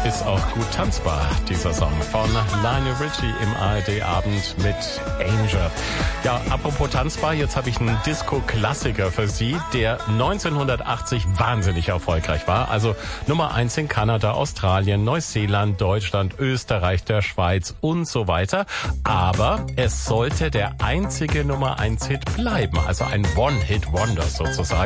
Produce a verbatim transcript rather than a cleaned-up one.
Ist auch gut tanzbar, dieser Song von Lionel Richie im A R D-Abend mit Angel. Ja, apropos tanzbar, jetzt habe ich einen Disco-Klassiker für Sie, der neunzehnhundertachtzig wahnsinnig erfolgreich war. Also Nummer eins in Kanada, Australien, Neuseeland, Deutschland, Österreich, der Schweiz und so weiter. Aber es sollte der einzige Nummer eins Hit bleiben, also ein One-Hit-Wonder sozusagen.